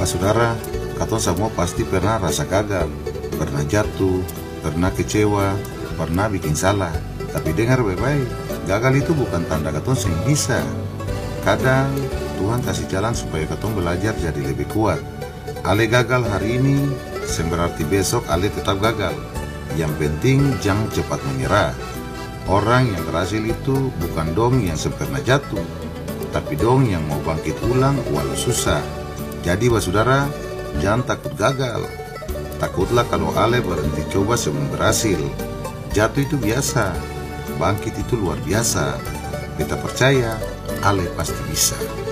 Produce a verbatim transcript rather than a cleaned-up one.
Saudara, katong semua pasti pernah rasa gagal, pernah jatuh, pernah kecewa, pernah bikin salah. Tapi dengar baik-baik, gagal itu bukan tanda katong sing bisa. Kadang Tuhan kasih jalan supaya katong belajar jadi lebih kuat. Ale gagal hari ini, seng berarti besok ale tetap gagal. Yang penting jangan cepat menyerah. Orang yang berhasil itu bukan dong yang sempurna jatuh, tapi dong yang mau bangkit ulang walau susah. Jadi saudara, jangan takut gagal. Takutlah kalau ale berhenti coba sebelum berhasil. Jatuh itu biasa, bangkit itu luar biasa. Beta percaya ale pasti bisa.